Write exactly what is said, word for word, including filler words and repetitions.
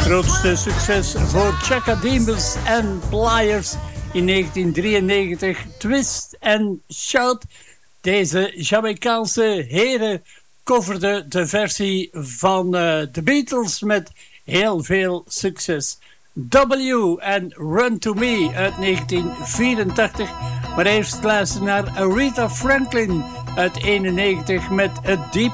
Grootste succes voor Chaka Demus en Pliers in negentien drieënnegentig. Twist and Shout. Deze Jamaicaanse heren coverden de versie van uh, de Beatles met heel veel succes. W en Run to Me uit negentien vierentachtig. Maar eerst luisteren naar Aretha Franklin uit eenennegentig met A Deep